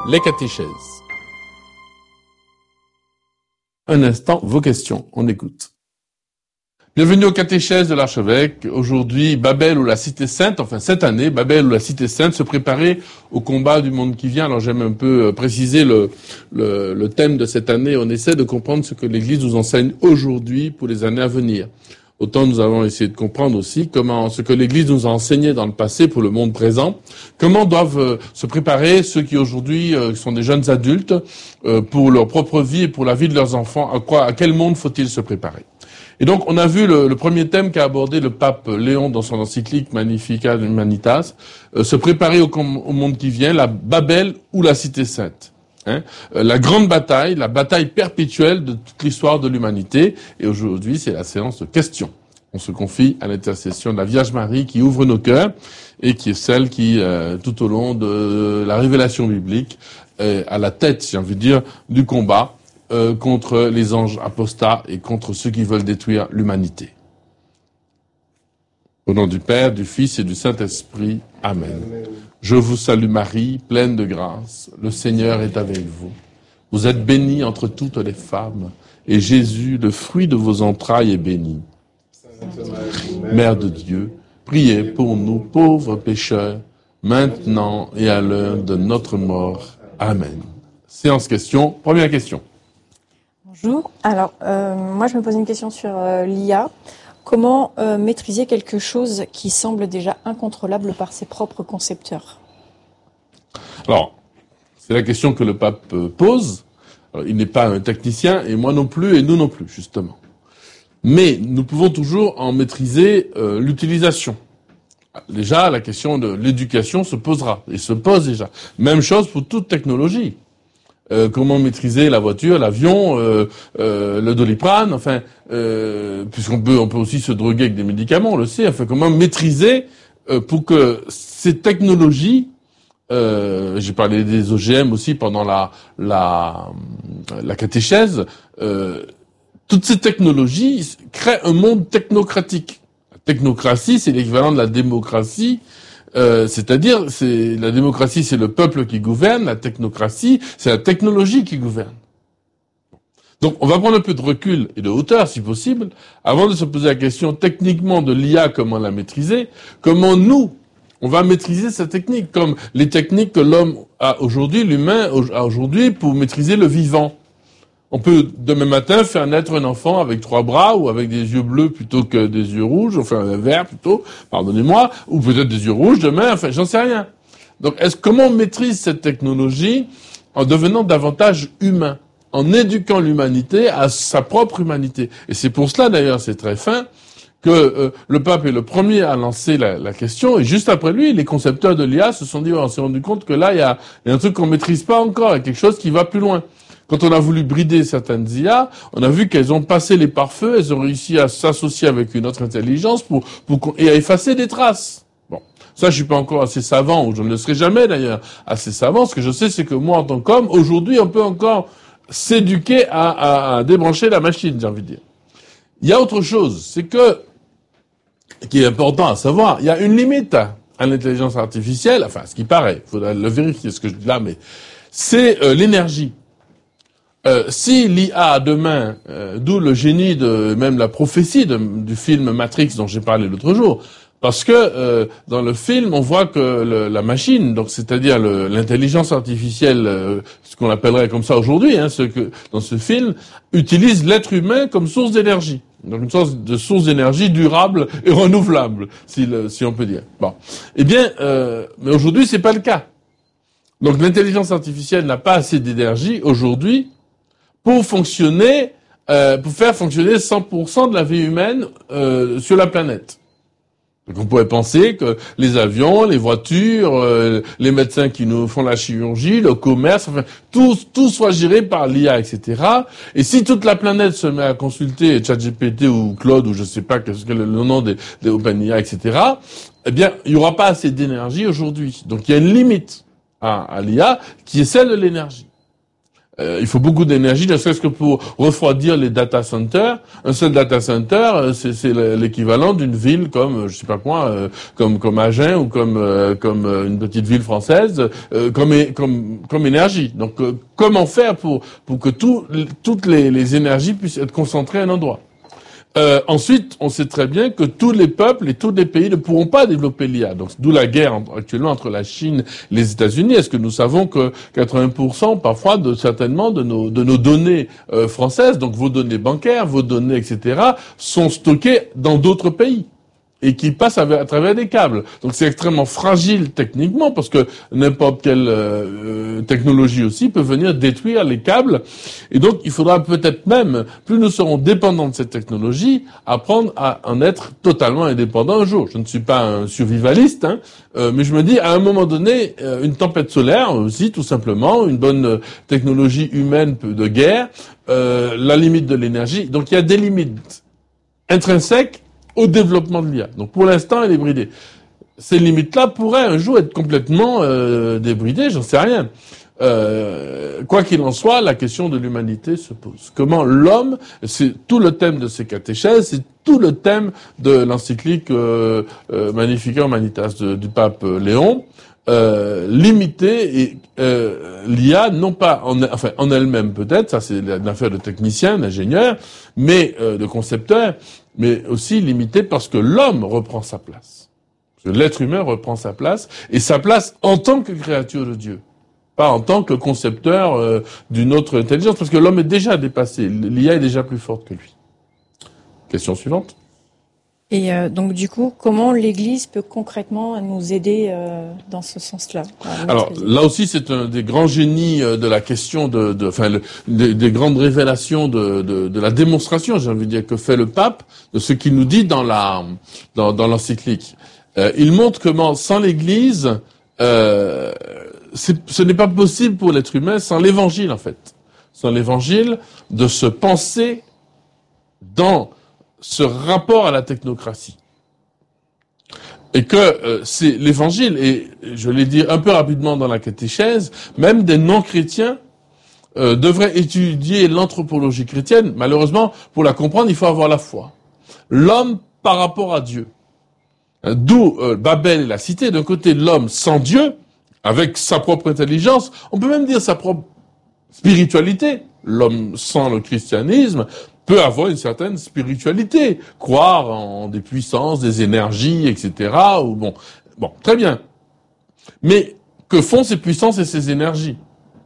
Les catéchèses. Un instant, vos questions, on écoute. Bienvenue aux catéchèses de l'archevêque. Aujourd'hui, Babel ou la Cité Sainte, enfin cette année, Babel ou la Cité Sainte, se préparer au combat du monde qui vient. Alors j'aime un peu préciser le thème de cette année. On essaie de comprendre ce que l'Église nous enseigne aujourd'hui pour les années à venir. Autant nous avons essayé de comprendre aussi ce que l'Église nous a enseigné dans le passé pour le monde présent, comment doivent se préparer ceux qui aujourd'hui sont des jeunes adultes pour leur propre vie et pour la vie de leurs enfants, à quel monde faut-il se préparer. Et donc on a vu le premier thème qu'a abordé le pape Léon dans son encyclique Magnificat Humanitas, se préparer au monde qui vient, la Babel ou la Cité Sainte. La grande bataille, la bataille perpétuelle de toute l'histoire de l'humanité. Et aujourd'hui, c'est la séance de questions. On se confie à l'intercession de la Vierge Marie qui ouvre nos cœurs et qui est celle qui, tout au long de la révélation biblique, est à la tête, j'ai envie de dire, du combat contre les anges apostats et contre ceux qui veulent détruire l'humanité. Au nom du Père, du Fils et du Saint-Esprit. Amen. Je vous salue Marie, pleine de grâce. Le Seigneur est avec vous. Vous êtes bénie entre toutes les femmes, et Jésus, le fruit de vos entrailles, est béni. Mère de Dieu, priez pour nous pauvres pécheurs, maintenant et à l'heure de notre mort. Amen. Séance question. Première question. Bonjour. Alors, moi je me pose une question sur l'IA. Comment maîtriser quelque chose qui semble déjà incontrôlable par ses propres concepteurs? Alors, c'est la question que le pape pose. Alors, il n'est pas un technicien, et moi non plus, et nous non plus, justement. Mais nous pouvons toujours en maîtriser l'utilisation. Déjà, la question de l'éducation se posera, et se pose déjà. Même chose pour toute technologie. Comment maîtriser la voiture, l'avion, le Doliprane, enfin, puisqu'on peut aussi se droguer avec des médicaments, on le sait. Enfin, comment maîtriser pour que ces technologies, j'ai parlé des OGM aussi pendant la catéchèse, toutes ces technologies créent un monde technocratique. La technocratie, c'est l'équivalent de la démocratie. C'est-à-dire, la démocratie, c'est le peuple qui gouverne, la technocratie, c'est la technologie qui gouverne. Donc, on va prendre un peu de recul et de hauteur, si possible, avant de se poser la question techniquement de l'IA, comment la maîtriser, comment nous, on va maîtriser cette technique, comme les techniques que l'homme a aujourd'hui, l'humain a aujourd'hui pour maîtriser le vivant. On peut, demain matin, faire naître un enfant avec 3 bras ou avec des yeux bleus plutôt que des yeux rouges, enfin, verts plutôt, pardonnez-moi, ou peut-être des yeux rouges demain, enfin, j'en sais rien. Donc, comment on maîtrise cette technologie en devenant davantage humain, en éduquant l'humanité à sa propre humanité? Et c'est pour cela, d'ailleurs, c'est très fin, que le pape est le premier à lancer la question, et juste après lui, les concepteurs de l'IA se sont dit, on s'est rendu compte que là, il y a un truc qu'on maîtrise pas encore, il y a quelque chose qui va plus loin. Quand on a voulu brider certaines IA, on a vu qu'elles ont passé les pare-feux, elles ont réussi à s'associer avec une autre intelligence et à effacer des traces. Bon. Ça, je suis pas encore assez savant, ou je ne le serai jamais d'ailleurs assez savant. Ce que je sais, c'est que moi, en tant qu'homme, aujourd'hui, on peut encore s'éduquer à débrancher la machine, j'ai envie de dire. Il y a autre chose, c'est qui est important à savoir, il y a une limite à l'intelligence artificielle, enfin, ce qui paraît, il faudra le vérifier, ce que je dis là, mais c'est l'énergie. Si l'IA demain, d'où le génie même la prophétie du film Matrix dont j'ai parlé l'autre jour, parce que dans le film on voit que la machine, donc c'est-à-dire l'intelligence artificielle, ce qu'on appellerait comme ça aujourd'hui, dans ce film, utilise l'être humain comme source d'énergie, donc une sorte de source d'énergie durable et renouvelable, si on peut dire. Bon, eh bien, mais aujourd'hui c'est pas le cas. Donc l'intelligence artificielle n'a pas assez d'énergie aujourd'hui pour faire fonctionner 100% de la vie humaine sur la planète. Donc on pourrait penser que les avions, les voitures, les médecins qui nous font la chirurgie, le commerce, enfin tout soit géré par l'IA, etc. Et si toute la planète se met à consulter ChatGPT ou Claude ou je sais pas quel est le nom des OpenIA, etc. Eh bien, il y aura pas assez d'énergie aujourd'hui. Donc il y a une limite à l'IA qui est celle de l'énergie. Il faut beaucoup d'énergie, ne serait-ce que pour refroidir les data centers. Un seul data center, c'est l'équivalent d'une ville comme, je sais pas quoi, comme Agen ou comme une petite ville française, comme énergie. Donc, comment faire pour que toutes les énergies puissent être concentrées à un endroit? Ensuite, on sait très bien que tous les peuples et tous les pays ne pourront pas développer l'IA. Donc, d'où la guerre actuellement entre la Chine et les États-Unis. Est-ce que nous savons que 80% parfois certainement de nos données françaises, donc vos données bancaires, vos données, etc., sont stockées dans d'autres pays et qui passent à travers des câbles. Donc c'est extrêmement fragile techniquement parce que n'importe quelle technologie aussi peut venir détruire les câbles. Et donc il faudra peut-être même, plus nous serons dépendants de cette technologie, apprendre à en être totalement indépendants un jour. Je ne suis pas un survivaliste, mais je me dis à un moment donné, une tempête solaire aussi, tout simplement, une bonne technologie humaine de guerre, la limite de l'énergie. Donc il y a des limites intrinsèques au développement de l'IA. Donc pour l'instant, elle est bridée. Ces limites-là pourraient un jour être complètement débridées, j'en sais rien. Quoi qu'il en soit, la question de l'humanité se pose. Comment l'homme, c'est tout le thème de ces catéchèses, c'est tout le thème de l'encyclique Magnificat Humanitas du pape Léon, limiter l'IA, non pas en elle-même peut-être, ça c'est une affaire de technicien, d'ingénieur, mais de concepteur, mais aussi limité parce que l'homme reprend sa place. Parce que l'être humain reprend sa place, et sa place en tant que créature de Dieu. Pas en tant que concepteur d'une autre intelligence, parce que l'homme est déjà dépassé, l'IA est déjà plus forte que lui. Question suivante. Et donc du coup, comment l'Église peut concrètement nous aider dans ce sens-là? Alors là aussi, c'est un des grands génies de la question des grandes révélations de la démonstration, j'ai envie de dire, que fait le pape de ce qu'il nous dit dans l'encyclique. Il montre comment sans l'Église, ce n'est pas possible pour l'être humain sans l'Évangile en fait, sans l'Évangile de se penser dans ce rapport à la technocratie. Et que c'est l'Évangile, et je l'ai dit un peu rapidement dans la catéchèse, même des non-chrétiens devraient étudier l'anthropologie chrétienne. Malheureusement, pour la comprendre, il faut avoir la foi. L'homme par rapport à Dieu. D'où Babel et la cité. D'un côté, l'homme sans Dieu, avec sa propre intelligence, on peut même dire sa propre spiritualité. L'homme sans le christianisme peut avoir une certaine spiritualité, croire en des puissances, des énergies, etc. Ou bon, très bien. Mais que font ces puissances et ces énergies?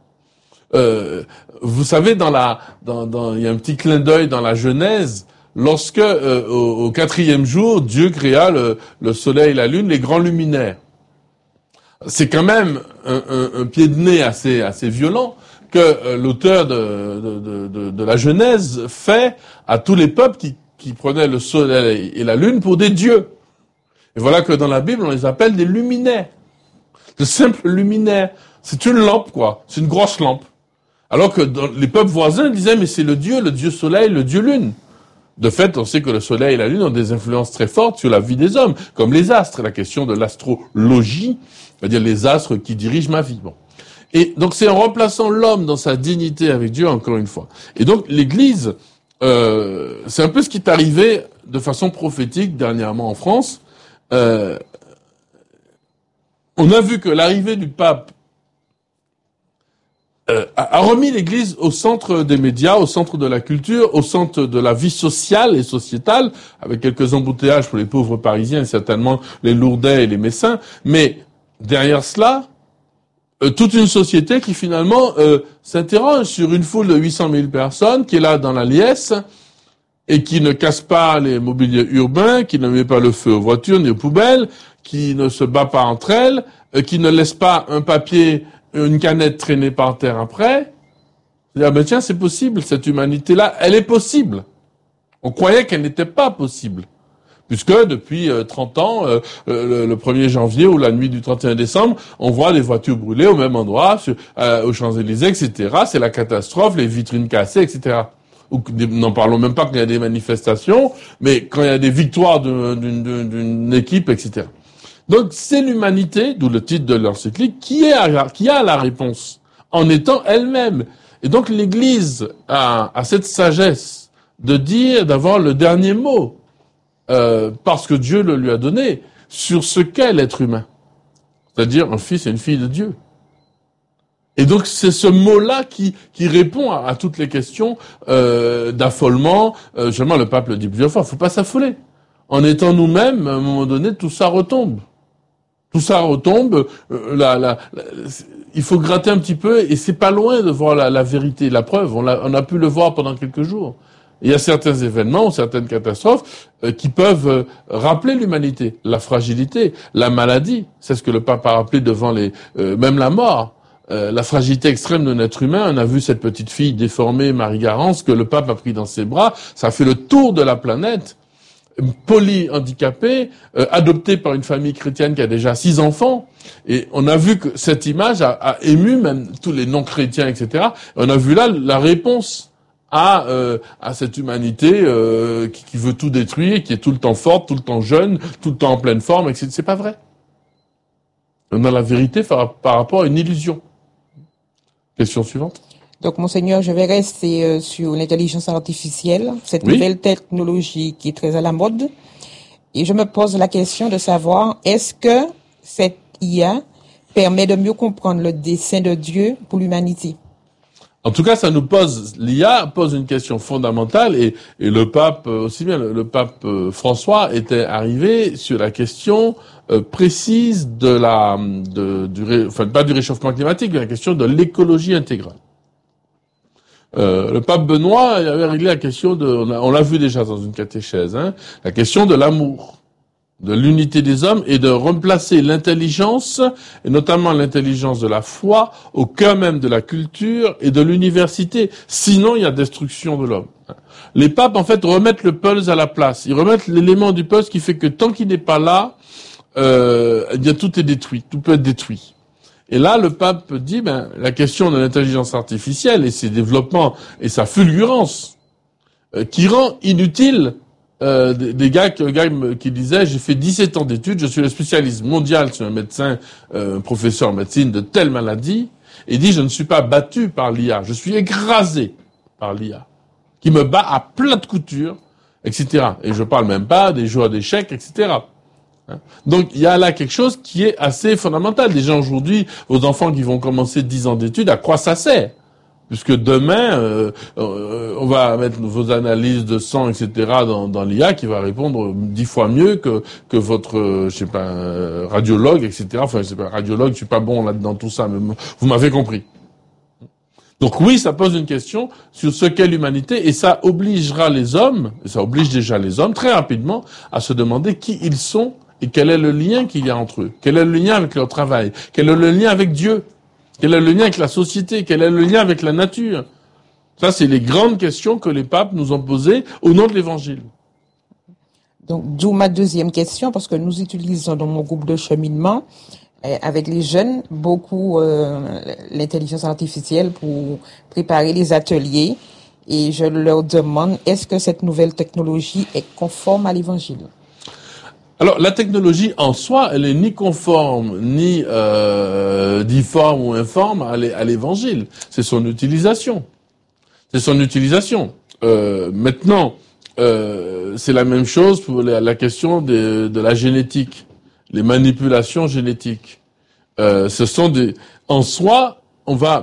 Vous savez, il y a un petit clin d'œil dans la Genèse, lorsque au 4e jour, Dieu créa le soleil et la lune, les grands luminaires. C'est quand même un pied de nez assez violent que l'auteur de la Genèse fait à tous les peuples qui prenaient le soleil et la lune pour des dieux. Et voilà que dans la Bible, on les appelle des luminaires. De simples luminaires. C'est une lampe, quoi. C'est une grosse lampe. Alors que les peuples voisins disaient, mais c'est le dieu soleil, le dieu lune. De fait, on sait que le soleil et la lune ont des influences très fortes sur la vie des hommes, comme les astres. La question de l'astrologie, c'est-à-dire les astres qui dirigent ma vie. Bon. Et donc c'est en remplaçant l'homme dans sa dignité avec Dieu, encore une fois. Et donc l'Église, c'est un peu ce qui est arrivé de façon prophétique dernièrement en France. On a vu que l'arrivée du pape a remis l'Église au centre des médias, au centre de la culture, au centre de la vie sociale et sociétale, avec quelques embouteillages pour les pauvres Parisiens, certainement les Lourdais et les Messins, mais derrière cela, toute une société qui finalement s'interroge sur une foule de 800 000 personnes qui est là dans la liesse et qui ne casse pas les mobiliers urbains, qui ne met pas le feu aux voitures ni aux poubelles, qui ne se bat pas entre elles, qui ne laisse pas un papier, une canette traîner par terre après. Ah ben tiens, c'est possible, cette humanité-là, elle est possible. On croyait qu'elle n'était pas possible. Puisque depuis 30 ans, le 1er janvier ou la nuit du 31 décembre, on voit les voitures brûlées au même endroit, aux Champs-Élysées, etc. C'est la catastrophe, les vitrines cassées, etc. N'en parlons même pas quand il y a des manifestations, mais quand il y a des victoires d'une équipe, etc. Donc c'est l'humanité, d'où le titre de l'encyclique, qui a la réponse, en étant elle-même. Et donc l'Église a cette sagesse de dire, d'avoir le dernier mot, parce que Dieu le lui a donné, sur ce qu'est l'être humain. C'est-à-dire un fils et une fille de Dieu. Et donc c'est ce mot-là qui répond à toutes les questions d'affolement. Justement, le pape le dit plusieurs fois, il ne faut pas s'affoler. En étant nous-mêmes, à un moment donné, tout ça retombe. Tout ça retombe. Il faut gratter un petit peu, et c'est pas loin de voir la vérité, la preuve. On a pu le voir pendant quelques jours. Il y a certains événements ou certaines catastrophes qui peuvent rappeler l'humanité, la fragilité, la maladie. C'est ce que le pape a rappelé devant même la mort. La fragilité extrême de notre humain. On a vu cette petite fille déformée, Marie Garance, que le pape a pris dans ses bras. Ça a fait le tour de la planète. Polyhandicapée, adoptée par une famille chrétienne qui a déjà 6 enfants. Et on a vu que cette image a ému même tous les non-chrétiens, etc. On a vu là la réponse à cette humanité qui veut tout détruire, qui est tout le temps forte, tout le temps jeune, tout le temps en pleine forme, etc. C'est pas vrai. On a la vérité par rapport à une illusion. Question suivante. Donc, Monseigneur, je vais rester sur l'intelligence artificielle, cette nouvelle technologie qui est très à la mode. Et je me pose la question de savoir, est-ce que cette IA permet de mieux comprendre le dessein de Dieu pour l'humanité? En tout cas, l'IA pose une question fondamentale, et le pape, aussi bien le pape François, était arrivé sur la question précise pas du réchauffement climatique, mais la question de l'écologie intégrale. Le pape Benoît il avait réglé la question on l'a vu déjà dans une catéchèse, la question de l'amour, de l'unité des hommes, et de remplacer l'intelligence, et notamment l'intelligence de la foi, au cœur même de la culture et de l'université. Sinon, il y a destruction de l'homme. Les papes, en fait, remettent le puzzle à la place. Ils remettent l'élément du puzzle qui fait que tant qu'il n'est pas là, eh bien, tout est détruit. Tout peut être détruit. Et là, le pape dit, la question de l'intelligence artificielle et ses développements et sa fulgurance, qui rend inutile des gars qui disaient, j'ai fait 17 ans d'études, je suis le spécialiste mondial sur un médecin, professeur en médecine de telle maladie, et dit, je ne suis pas battu par l'IA, je suis écrasé par l'IA, qui me bat à plat de couture, etc. Et je parle même pas des joueurs d'échecs, etc. Donc il y a là quelque chose qui est assez fondamental. Déjà aujourd'hui, vos enfants qui vont commencer 10 ans d'études, à quoi ça sert? Puisque demain, on va mettre vos analyses de sang, etc. dans l'IA, qui va répondre 10 fois mieux que votre, radiologue, etc. Enfin, je sais pas, radiologue, je suis pas bon là-dedans tout ça, mais vous m'avez compris. Donc oui, ça pose une question sur ce qu'est l'humanité, et ça obligera les hommes, et ça oblige déjà les hommes très rapidement à se demander qui ils sont et quel est le lien qu'il y a entre eux, quel est le lien avec leur travail, quel est le lien avec Dieu, quel est le lien avec la société, quel est le lien avec la nature. Ça, c'est les grandes questions que les papes nous ont posées au nom de l'Évangile. Donc, d'où ma deuxième question, parce que nous utilisons dans mon groupe de cheminement, avec les jeunes, beaucoup l'intelligence artificielle pour préparer les ateliers. Et je leur demande, est-ce que cette nouvelle technologie est conforme à l'Évangile? Alors, la technologie en soi, elle est ni conforme, ni difforme ou informe à l'Évangile. C'est son utilisation. C'est son utilisation. Maintenant, c'est la même chose pour la question de la génétique, les manipulations génétiques. Ce sont en soi, on va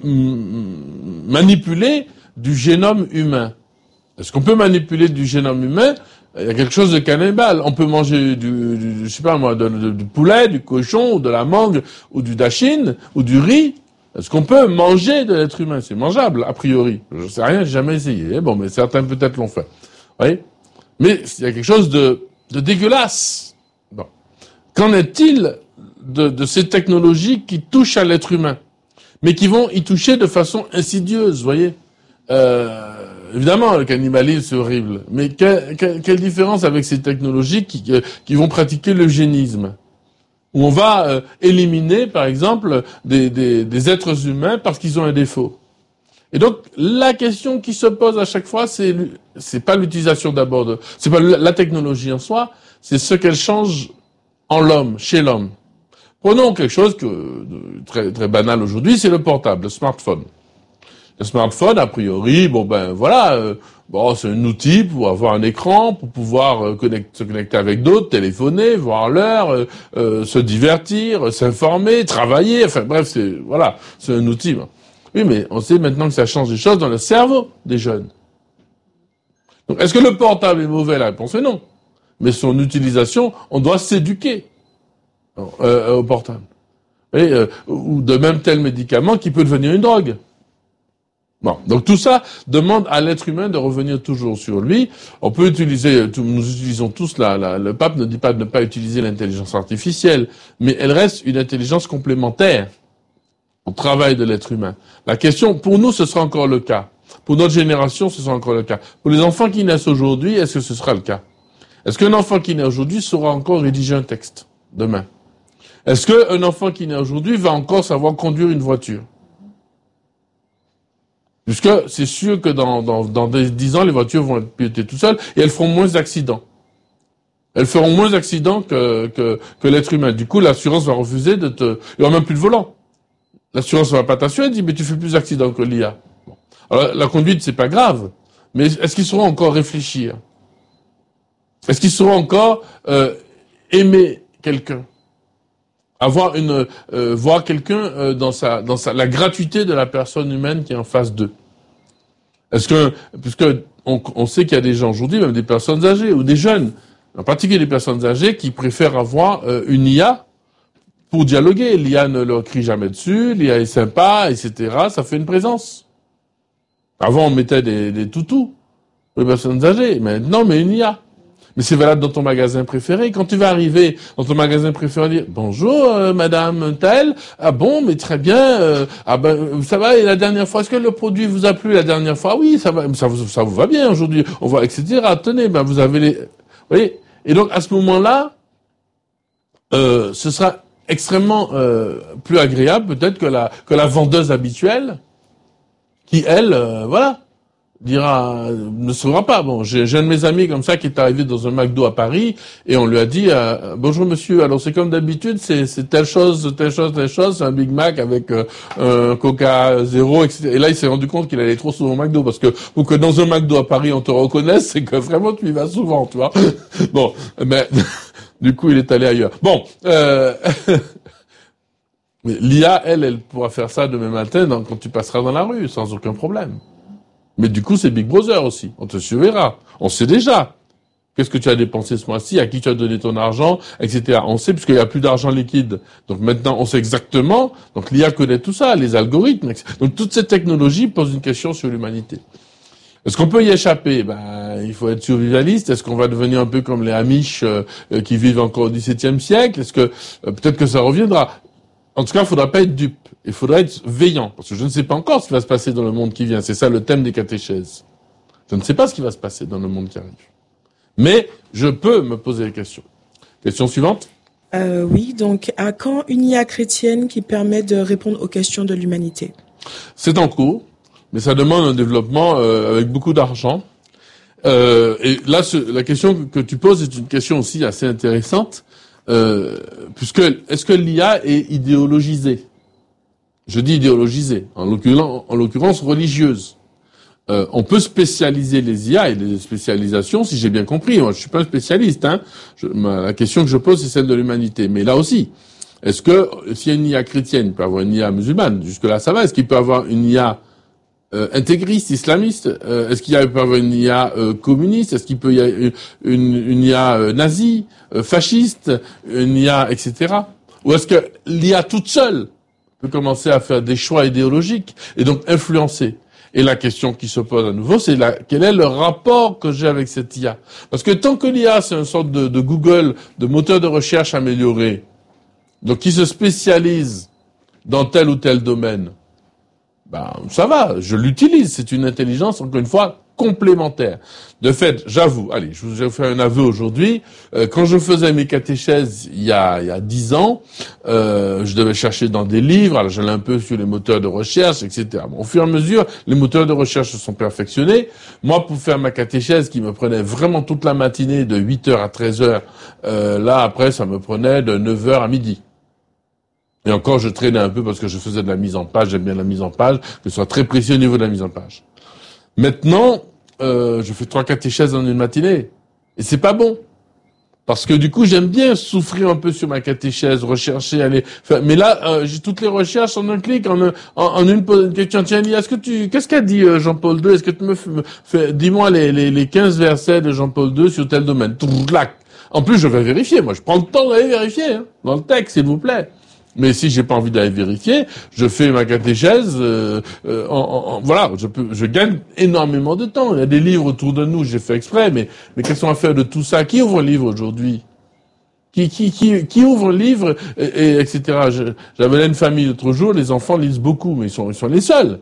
manipuler du génome humain. Est-ce qu'on peut manipuler du génome humain? Il y a quelque chose de cannibale. On peut manger je sais pas moi, du poulet, du cochon, ou de la mangue, ou du dachine, ou du riz. Est-ce qu'on peut manger de l'être humain? C'est mangeable, a priori. Je sais rien, j'ai jamais essayé. Bon, mais certains peut-être l'ont fait. Vous voyez? Mais il y a quelque chose de dégueulasse. Bon. Qu'en est-il de ces technologies qui touchent à l'être humain, mais qui vont y toucher de façon insidieuse, vous voyez? Évidemment, le cannibalisme, c'est horrible. Mais quelle différence avec ces technologies qui vont pratiquer l'eugénisme, où on va éliminer, par exemple, des êtres humains parce qu'ils ont un défaut. Et donc, la question qui se pose à chaque fois, c'est pas l'utilisation d'abord c'est pas la technologie en soi, c'est ce qu'elle change en l'homme, chez l'homme. Prenons quelque chose très, très banal aujourd'hui, c'est le portable, le smartphone. Le smartphone, a priori, c'est un outil pour avoir un écran, pour pouvoir se connecter avec d'autres, téléphoner, voir l'heure, se divertir, s'informer, travailler, enfin bref, c'est un outil. Oui, mais on sait maintenant que ça change des choses dans le cerveau des jeunes. Donc, est-ce que le portable est mauvais? La réponse est non. Mais son utilisation, on doit s'éduquer au portable. Ou de même tel médicament qui peut devenir une drogue. Bon, donc tout ça demande à l'être humain de revenir toujours sur lui. On peut nous utilisons tous le pape ne dit pas de ne pas utiliser l'intelligence artificielle, mais elle reste une intelligence complémentaire au travail de l'être humain. La question, pour nous, ce sera encore le cas. Pour notre génération, ce sera encore le cas. Pour les enfants qui naissent aujourd'hui, est-ce que ce sera le cas? Est-ce qu'un enfant qui naît aujourd'hui saura encore rédiger un texte demain? Est-ce qu'un enfant qui naît aujourd'hui va encore savoir conduire une voiture? Puisque c'est sûr que dans 10 ans, les voitures vont être pilotées tout seules et elles feront moins d'accidents. Elles feront moins d'accidents que l'être humain. Du coup, l'assurance va refuser il n'y aura même plus de volant. L'assurance va pas t'assurer, elle dit, mais tu fais plus d'accidents que l'IA. Bon. Alors, la conduite, c'est pas grave. Mais est-ce qu'ils sauront encore réfléchir? Est-ce qu'ils sauront encore aimer quelqu'un? Voir quelqu'un dans la gratuité de la personne humaine qui est en face d'eux. Puisque on sait qu'il y a des gens aujourd'hui, même des personnes âgées ou des jeunes, en particulier des personnes âgées, qui préfèrent avoir une IA pour dialoguer. L'IA ne leur crie jamais dessus, l'IA est sympa, etc. Ça fait une présence. Avant, on mettait des toutous pour les personnes âgées. Maintenant, on met une IA. Mais c'est valable dans ton magasin préféré. Quand tu vas arriver dans ton magasin préféré, dire bonjour madame telle, ah bon, mais très bien, ça va, et la dernière fois, est-ce que le produit vous a plu la dernière fois? Oui, ça va, ça vous va bien aujourd'hui, on va, etc. Tenez, vous avez les... Vous voyez? Et donc, à ce moment-là, ce sera extrêmement plus agréable peut-être que la vendeuse habituelle qui, elle, ne saura pas. Bon, j'ai un de mes amis comme ça qui est arrivé dans un McDo à Paris et on lui a dit bonjour monsieur, alors c'est comme d'habitude, c'est telle chose, c'est un Big Mac avec un Coca Zéro, etc. Et là il s'est rendu compte qu'il allait trop souvent au McDo parce que pour que dans un McDo à Paris on te reconnaisse, c'est que vraiment tu y vas souvent, tu vois. Bon, mais du coup il est allé ailleurs. Bon, mais l'IA, elle pourra faire ça demain matin quand tu passeras dans la rue sans aucun problème. Mais du coup, c'est Big Brother aussi. On te surveillera. On sait déjà. Qu'est-ce que tu as dépensé ce mois-ci, à qui tu as donné ton argent, etc. On sait puisqu'il n'y a plus d'argent liquide. Donc maintenant, on sait exactement. Donc l'IA connaît tout ça, les algorithmes, etc. Donc toute cette technologie pose une question sur l'humanité. Est-ce qu'on peut y échapper? Il faut être survivaliste. Est-ce qu'on va devenir un peu comme les Amish qui vivent encore au XVIIe siècle? Est-ce que peut-être que ça reviendra? En tout cas, il ne faudra pas être dupe. Il faudra être veillant. Parce que je ne sais pas encore ce qui va se passer dans le monde qui vient. C'est ça le thème des catéchèses. Je ne sais pas ce qui va se passer dans le monde qui arrive. Mais je peux me poser des questions. Question suivante. Oui, donc à quand une IA chrétienne qui permet de répondre aux questions de l'humanité? C'est en cours, mais ça demande un développement avec beaucoup d'argent. Et là, la question que tu poses est une question aussi assez intéressante. Puisque est-ce que l'IA est idéologisée? Je dis idéologisée, en l'occurrence religieuse. On peut spécialiser les IA et les spécialisations, si j'ai bien compris. Moi, je suis pas un spécialiste. La question que je pose, c'est celle de l'humanité. Mais là aussi, est-ce que s'il y a une IA chrétienne, il peut y avoir une IA musulmane? Jusque là, ça va. Est-ce qu'il peut y avoir une IA intégriste, islamiste? Est-ce qu'il peut y avoir une IA communiste? Est-ce qu'il peut y avoir une IA nazie, fasciste, une IA, etc. Ou est-ce que l'IA toute seule peut commencer à faire des choix idéologiques et donc influencer? Et la question qui se pose à nouveau, c'est quel est le rapport que j'ai avec cette IA? Parce que tant que l'IA, c'est une sorte de Google, de moteur de recherche amélioré, donc qui se spécialise dans tel ou tel domaine, ça va, je l'utilise. C'est une intelligence, encore une fois, complémentaire. De fait, j'avoue, allez, je vous ai fait un aveu aujourd'hui, quand je faisais mes catéchèses il y a 10 ans, je devais chercher dans des livres, alors j'allais un peu sur les moteurs de recherche, etc. Au fur et à mesure, les moteurs de recherche se sont perfectionnés. Moi, pour faire ma catéchèse qui me prenait vraiment toute la matinée de 8h à 13h, là, après, ça me prenait de 9h à midi. Et encore, je traînais un peu parce que je faisais de la mise en page, j'aime bien la mise en page, que ce soit très précis au niveau de la mise en page. Maintenant, je fais 3 catéchèses en une matinée. Et c'est pas bon. Parce que du coup, j'aime bien souffrir un peu sur ma catéchèse, rechercher, aller faire. Mais là, j'ai toutes les recherches en un clic, en une question. Tiens, qu'est-ce qu'a dit Jean-Paul II? Est-ce que tu dis-moi les 15 versets de Jean-Paul II sur tel domaine. En plus, je vais vérifier. Moi, je prends le temps d'aller vérifier, hein, dans le texte, s'il vous plaît. Mais si j'ai pas envie d'aller vérifier, je fais ma catéchèse. Voilà, je gagne énormément de temps. Il y a des livres autour de nous, j'ai fait exprès. Mais qu'est-ce qu'on va faire de tout ça? Qui ouvre un livre aujourd'hui? Qui ouvre un livre etc. J'avais là une famille l'autre jour. Les enfants lisent beaucoup, mais ils sont les seuls.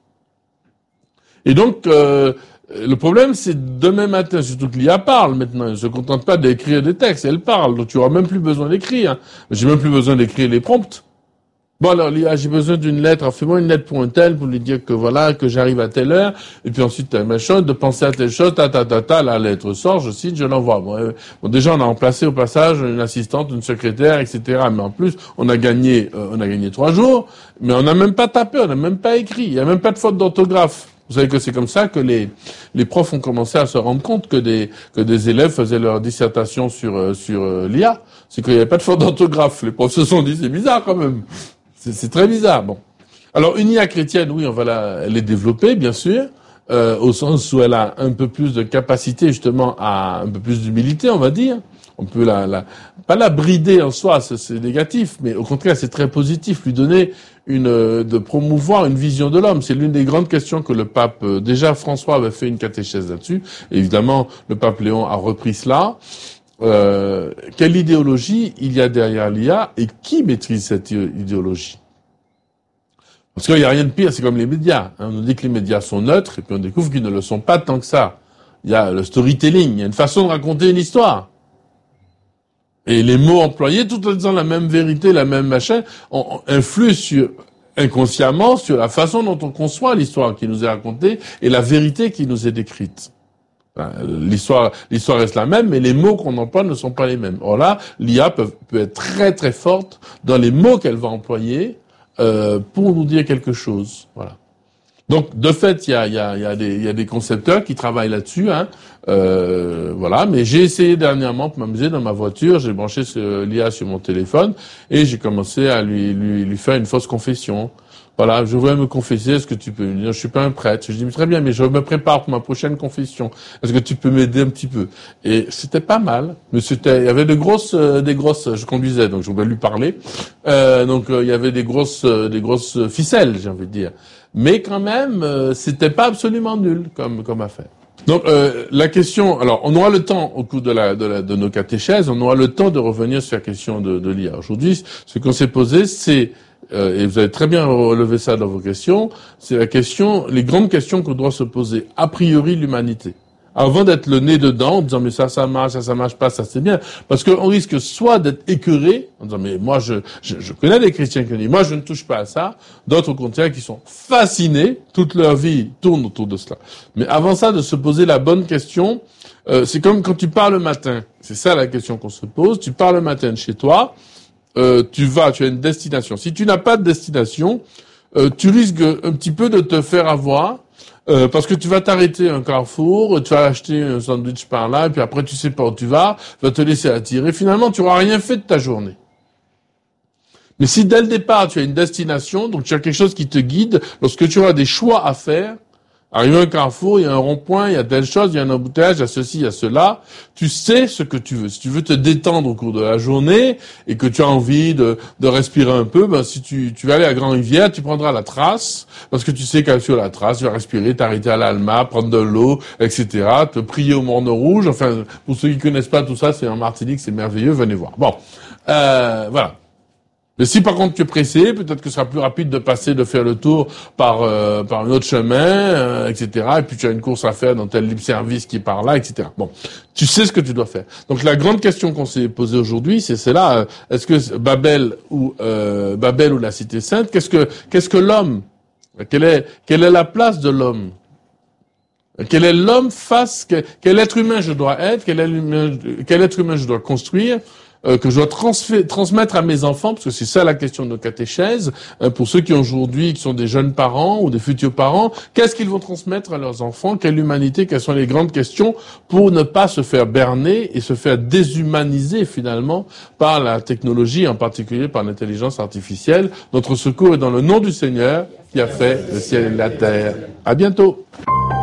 Et donc le problème, c'est demain matin, surtout que l'IA parle maintenant, elle ne se contente pas d'écrire des textes, elle parle, donc tu auras même plus besoin d'écrire. J'ai même plus besoin d'écrire les prompts. Bon alors l'IA, j'ai besoin d'une lettre, alors fais-moi une lettre pour un tel, pour lui dire que voilà, que j'arrive à telle heure, et puis ensuite t'as machin, de penser à telle chose, la lettre sort, je cite, je l'envoie. Bon, déjà on a remplacé au passage une assistante, une secrétaire, etc. Mais en plus, on a gagné 3 jours, mais on n'a même pas tapé, on n'a même pas écrit, il n'y a même pas de faute d'orthographe. Vous savez que c'est comme ça que les profs ont commencé à se rendre compte que des élèves faisaient leur dissertation sur l'IA. C'est qu'il n'y avait pas de faute d'orthographe. Les profs se sont dit, c'est bizarre quand même. C'est très bizarre. Bon. Alors, une IA chrétienne, oui, elle est développée, bien sûr, au sens où elle a un peu plus de capacité, justement, à un peu plus d'humilité, on va dire. On peut pas la brider en soi, c'est négatif, mais au contraire, c'est très positif, lui donner de promouvoir une vision de l'homme. C'est l'une des grandes questions que le pape, déjà François avait fait une catéchèse là-dessus. Évidemment, le pape Léon a repris cela. Quelle idéologie il y a derrière l'IA et qui maîtrise cette idéologie? Parce qu'il n'y a rien de pire, c'est comme les médias. On nous dit que les médias sont neutres et puis on découvre qu'ils ne le sont pas tant que ça. Il y a le storytelling, il y a une façon de raconter une histoire. Et les mots employés, tout en disant la même vérité, la même machin, influent inconsciemment sur la façon dont on conçoit l'histoire qui nous est racontée et la vérité qui nous est décrite. L'histoire reste la même, mais les mots qu'on emploie ne sont pas les mêmes. Or là, l'IA peut être très très forte dans les mots qu'elle va employer pour nous dire quelque chose. Voilà. Donc, de fait, il y a des concepteurs qui travaillent là-dessus, hein. Voilà. Mais j'ai essayé dernièrement pour m'amuser dans ma voiture, j'ai branché l'IA sur mon téléphone et j'ai commencé à lui faire une fausse confession. Voilà, je voulais me confesser, est-ce que tu peux me dire, je suis pas un prêtre. Je dis, très bien, mais je me prépare pour ma prochaine confession. Est-ce que tu peux m'aider un petit peu? Et c'était pas mal. Mais il y avait des grosses, je conduisais, donc je voulais lui parler. Donc, il y avait des grosses ficelles, j'ai envie de dire. Mais quand même, c'était pas absolument nul comme affaire. Donc, la question, alors, on aura le temps, au cours de nos catéchèses, on aura le temps de revenir sur la question de l'IA. Aujourd'hui, ce qu'on s'est posé, c'est, et vous avez très bien relevé ça dans vos questions, c'est les grandes questions que doit se poser, a priori, l'humanité. Avant d'être le nez dedans, en disant, mais ça marche pas, ça c'est bien. Parce qu'on risque soit d'être écœuré, en disant, mais moi, je connais des chrétiens qui disent, moi, je ne touche pas à ça. D'autres, au contraire, qui sont fascinés, toute leur vie tourne autour de cela. Mais avant ça, de se poser la bonne question, c'est comme quand tu pars le matin. C'est ça la question qu'on se pose. Tu pars le matin de chez toi, tu as une destination. Si tu n'as pas de destination, tu risques un petit peu de te faire avoir, parce que tu vas t'arrêter à un carrefour, tu vas acheter un sandwich par là, et puis après tu sais pas où tu vas te laisser attirer. Finalement, tu auras rien fait de ta journée. Mais si dès le départ tu as une destination, donc tu as quelque chose qui te guide, lorsque tu auras des choix à faire, arrivé à un carrefour, il y a un rond-point, il y a telle chose, il y a un embouteillage, il y a ceci, il y a cela. Tu sais ce que tu veux. Si tu veux te détendre au cours de la journée et que tu as envie de respirer un peu, si tu vas aller à Grand-Rivière, tu prendras la trace parce que tu sais qu'à sur la trace, tu vas respirer, t'arrêter à l'Alma, prendre de l'eau, etc., te prier au Morne Rouge. Enfin, pour ceux qui connaissent pas tout ça, c'est en Martinique, c'est merveilleux, venez voir. Bon, voilà. Mais si par contre tu es pressé, peut-être que ce sera plus rapide de faire le tour par un autre chemin, etc. Et puis tu as une course à faire dans tel libre-service qui est par là, etc. Bon, tu sais ce que tu dois faire. Donc la grande question qu'on s'est posée aujourd'hui, c'est celle-là. Est-ce que Babel ou la Cité Sainte, qu'est-ce que l'homme? Quelle est la place de l'homme? Quel est l'homme quel être humain je dois être? Quel être humain je dois construire? que je dois transmettre à mes enfants, parce que c'est ça la question de nos catéchèses, pour ceux qui sont des jeunes parents ou des futurs parents, qu'est-ce qu'ils vont transmettre à leurs enfants, quelle humanité, quelles sont les grandes questions pour ne pas se faire berner et se faire déshumaniser finalement par la technologie, en particulier par l'intelligence artificielle. Notre secours est dans le nom du Seigneur qui a fait le ciel et la terre. À bientôt.